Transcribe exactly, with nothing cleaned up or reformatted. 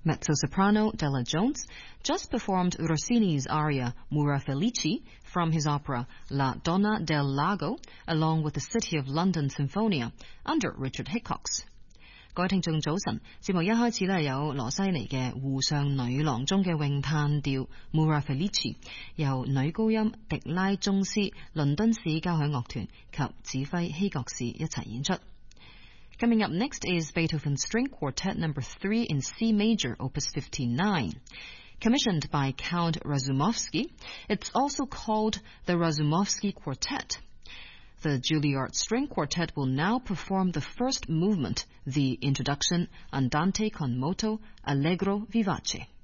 Mezzo-soprano Della Jones just performed Rossini's aria Mura Felici from his opera La Donna del Lago, along with the City of London Sinfonia, under Richard Hickox. 各位聽眾早晨，節目一開始呢，有羅西尼嘅《湖上女郎》中嘅詠嘆調 Mura Felici， 由女高音迪拉宗斯倫敦市交響樂團及指揮希國士一齊演出。Coming up next is Beethoven's String Quartet number three in C major, opus fifty-nine. Commissioned by Count Razumovsky, it's also called the Razumovsky Quartet. The Juilliard String Quartet will now perform the first movement, the introduction, Andante con moto Allegro vivace.